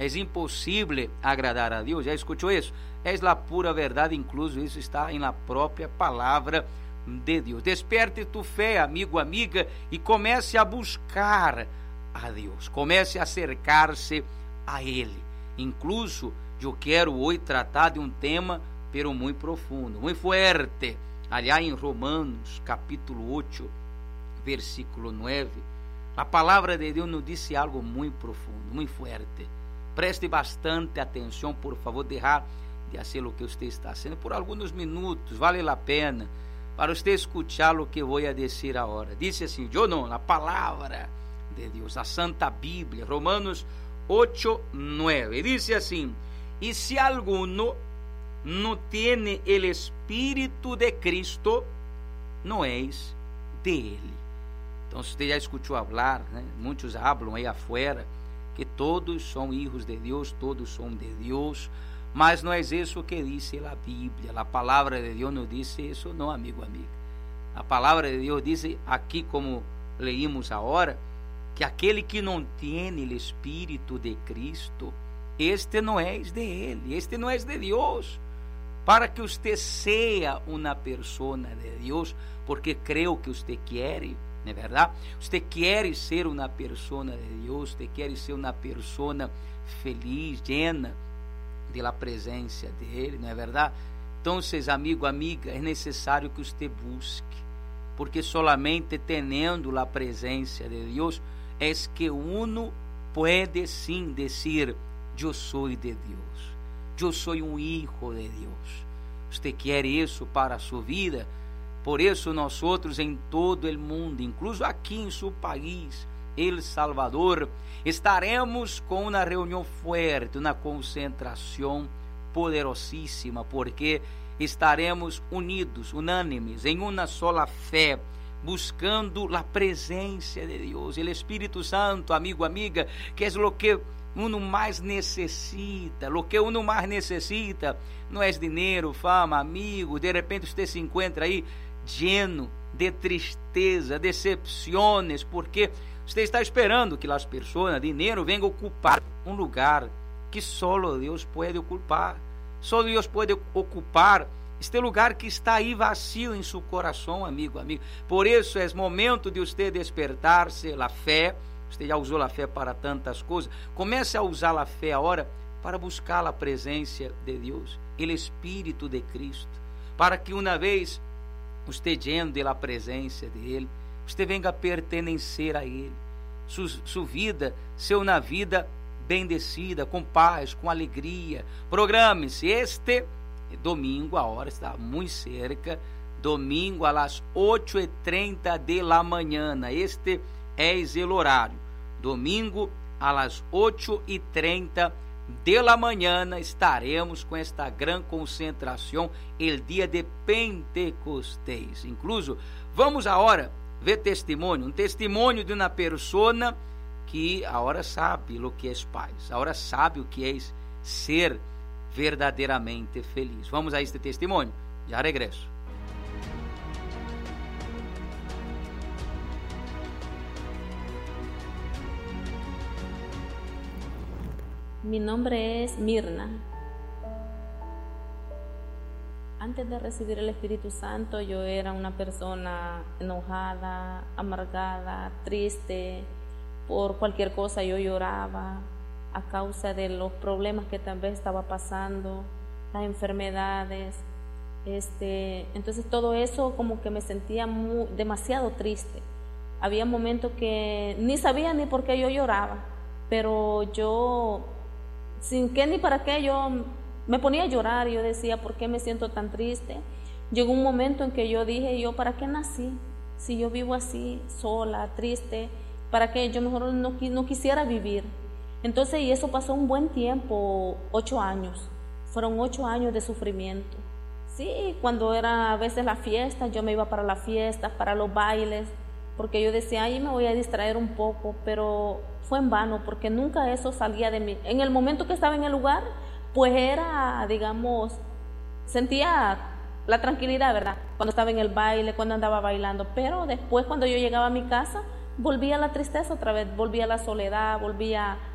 é impossível agradar a Deus. Já escutou isso? É a pura verdade, incluso isso está na própria palavra de Deus. Desperte tu fé, amigo, amiga, e comece a buscar a Deus. Comece a acercar-se a Ele. Incluso, eu quero hoje tratar de um tema, pero muito profundo, muito fuerte. Allá em Romanos, capítulo 8, versículo 9, a palavra de Deus nos disse algo muito profundo, muito fuerte. Preste bastante atenção, por favor, deixar de fazer o que você está fazendo por alguns minutos, vale a pena, para você escutar o que vou a dizer agora. Disse assim, eu não, a palavra de Deus, a Santa Bíblia, Romanos 8, 9, disse assim, e se alguno não tem o Espírito de Cristo, não és de Ele. Então, você já escutou falar, né? Muitos falam aí afuera, que todos são filhos de Deus, todos são de Deus, mas não é isso que diz a Bíblia. A palavra de Deus não diz isso, não, amigo, amiga. A palavra de Deus diz aqui, como leímos agora, que aquele que não tem o Espírito de Cristo, este não é de Ele, este não é de Deus. Para que você seja uma pessoa de Deus, porque creio que você quer, não é verdade? Você quer ser uma pessoa de Deus, você quer ser uma pessoa feliz, llena da presença dele, não é verdade? Então, amigo, amiga, é necessário que você busque, porque solamente tendo a presença de Deus é que uno pode sim dizer, eu sou de Deus, eu sou um hijo de Deus. Você quer isso para a sua vida? Por isso, nós outros em todo o mundo, incluso aqui em seu país, El Salvador, estaremos com uma reunião forte, uma concentração poderosíssima, porque estaremos unidos, unânimes, em uma sola fé, buscando a presença de Deus, o Espírito Santo, amigo, amiga, que é o que uno mais necessita. O que uno mais necessita não é dinheiro, fama, amigo. De repente você se encontra aí lleno de tristeza, decepções, porque você está esperando que as pessoas, dinheiro, venham ocupar um lugar que só Deus pode ocupar. Só Deus pode ocupar este lugar que está aí vazio em seu coração, amigo, amigo. Por isso é momento de você despertar-se, a fé. Você já usou a fé para tantas coisas. Comece a usar a fé agora para buscar a presença de Deus, o Espírito de Cristo, para que uma vez você lleno da presença dele, você venha a pertencer a ele. Sua vida ser uma vida bendecida, com paz, com alegria. Programe-se. Este domingo, a hora está muito cerca, domingo às 8h30 da manhã. Este é o horário. Domingo às 8h30 da manhã estaremos com esta grande concentração, o dia de Pentecostés. Incluso, vamos agora ver testemunho, um testemunho de uma pessoa que agora sabe o que é paz, agora sabe o que é ser verdadeiramente feliz. Vamos a este testemunho, já regresso. Mi nombre es Mirna. Antes de recibir el Espíritu Santo, yo era una persona enojada, amargada, triste. Por cualquier cosa yo lloraba a causa de los problemas que tal vez estaba pasando, las enfermedades. Entonces todo eso como que me sentía demasiado triste. Había momentos que ni sabía ni por qué yo lloraba, pero yo, sin qué ni para qué, yo me ponía a llorar. Yo decía, ¿por qué me siento tan triste? Llegó un momento en que yo dije, ¿yo para qué nací? Si yo vivo así, sola, triste, ¿para qué? Yo mejor no quisiera vivir. Entonces, y eso pasó un buen tiempo, 8 años. Fueron 8 años de sufrimiento. Sí, cuando era a veces la fiesta, yo me iba para las fiestas, para los bailes, porque yo decía, ahí me voy a distraer un poco, pero fue en vano, porque nunca eso salía de mí. En el momento que estaba en el lugar, pues era, digamos, sentía la tranquilidad, ¿verdad? Cuando estaba en el baile, cuando andaba bailando, pero después cuando yo llegaba a mi casa, volvía la tristeza otra vez, volvía la soledad, volvía